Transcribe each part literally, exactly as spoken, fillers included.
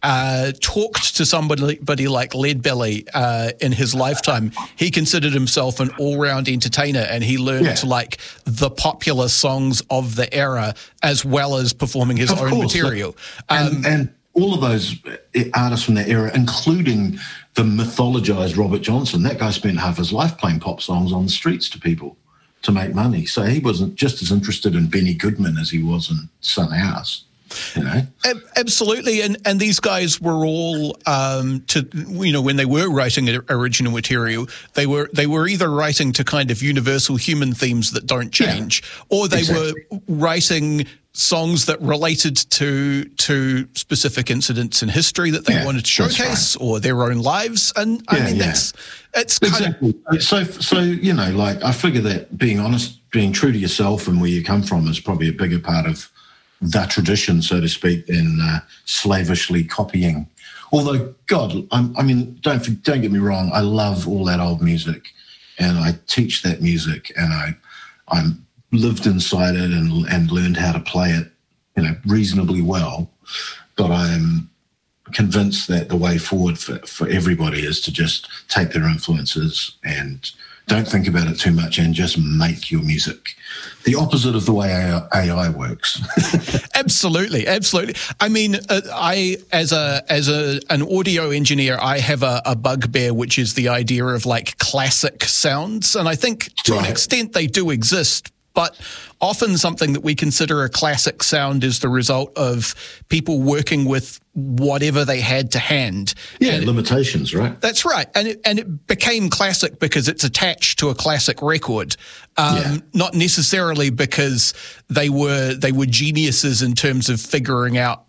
uh, talked to somebody like Leadbelly uh, in his lifetime, he considered himself an all-round entertainer, and he learned Yeah. to like the popular songs of the era as well as performing his Of own course, material. And, Um, and all of those artists from that era, including the mythologized Robert Johnson, that guy spent half his life playing pop songs on the streets to people to make money. So he wasn't just as interested in Benny Goodman as he was in Son House, you know? Ab- Absolutely, and and these guys were all um, to you know when they were writing original material, they were they were either writing to kind of universal human themes that don't change, yeah, or they exactly. were writing songs that related to to specific incidents in history that they Yeah, wanted to showcase, right, or their own lives. And I yeah, mean yeah. that's it's kind exactly. Of so so you know, like I figure that being honest, being true to yourself and where you come from is probably a bigger part of the tradition, so to speak, than uh, slavishly copying. Although, God, I'm, I mean, don't don't get me wrong, I love all that old music, and I teach that music, and I I'm lived inside it and and learned how to play it, you know, reasonably well. But I'm convinced that the way forward for, for everybody is to just take their influences and don't think about it too much and just make your music. The opposite of the way A I works. Absolutely, absolutely. I mean, uh, I as a as a an audio engineer, I have a, a bugbear, which is the idea of like classic sounds, and I think to Right. an extent they do exist. But often something that we consider a classic sound is the result of people working with whatever they had to hand. Yeah, And limitations, right? that's right, and it, and it became classic because it's attached to a classic record, um, Yeah. not necessarily because they were they were geniuses in terms of figuring out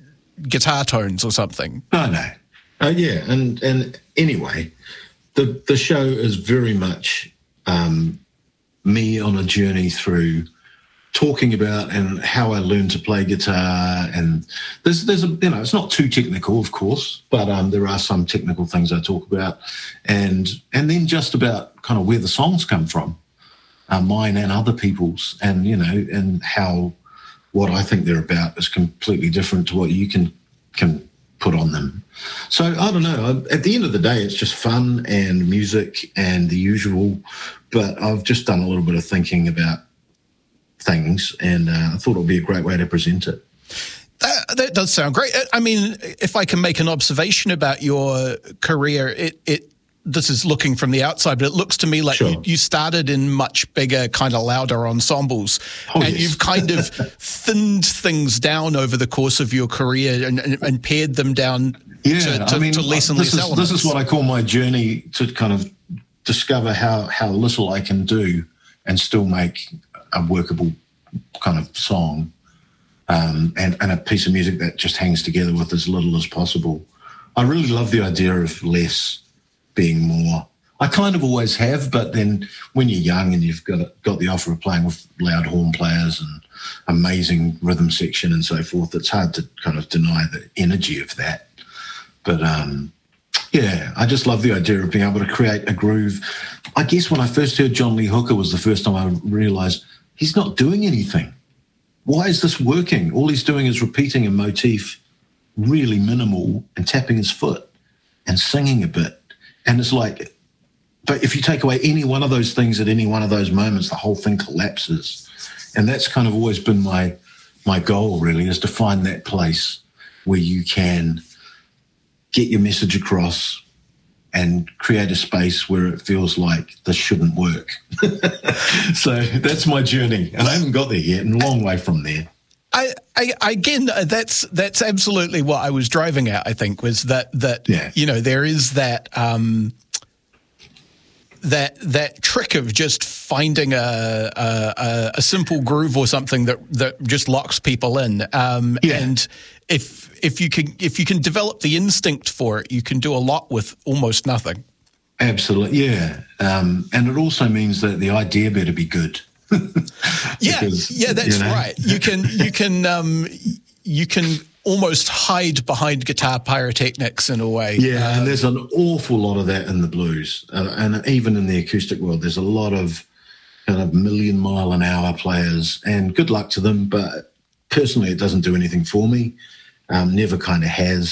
guitar tones or something. No, no. Uh, yeah, and and anyway, the the show is very much um, me on a journey through talking about and how I learned to play guitar. And there's there's a you know it's not too technical, of course, but um, there are some technical things I talk about, and and then just about kind of where the songs come from, uh, mine and other people's, and you know and how what I think they're about is completely different to what you can can put on them. So I don't know. At the end of the day, it's just fun and music and the usual. But I've just done a little bit of thinking about things, and uh, I thought it would be a great way to present it. That, that does sound great. I mean, if I can make an observation about your career, it it this is looking from the outside, but it looks to me like Sure. you, you started in much bigger, kind of louder ensembles, Oh, and yes. you've kind of thinned things down over the course of your career and, and, and pared them down Yeah, to, to, I mean, to less and this less is elements. this is what I call my journey to kind of discover how how little I can do and still make a workable kind of song, um, and and a piece of music that just hangs together with as little as possible. I really love the idea of less being more. I kind of always have, but then when you're young and you've got got the offer of playing with loud horn players and amazing rhythm section and so forth, it's hard to kind of deny the energy of that. But um, yeah, I just love the idea of being able to create a groove. I guess when I first heard John Lee Hooker was the first time I realised he's not doing anything. Why is this working? All he's doing is repeating a motif, really minimal, and tapping his foot and singing a bit. And it's like, but if you take away any one of those things at any one of those moments, the whole thing collapses. And that's kind of always been my my goal, really, is to find that place where you can get your message across and create a space where it feels like this shouldn't work. So that's my journey. And I haven't got there yet, and a long way from there. I, I, again, that's that's absolutely what I was driving at. I think was that that Yeah. you know there is that um, that that trick of just finding a, a a simple groove or something that that just locks people in. Um, Yeah. And if if you can if you can develop the instinct for it, you can do a lot with almost nothing. Absolutely, yeah. Um, and it also means that the idea better be good. Yeah, Because, yeah, that's you know. right. You can you can um, you can almost hide behind guitar pyrotechnics in a way. Yeah, Uh, and there's an awful lot of that in the blues. Uh, and even in the acoustic world, there's a lot of kind of million mile an hour players, and good luck to them. But personally, it doesn't do anything for me. Um, never kind of has.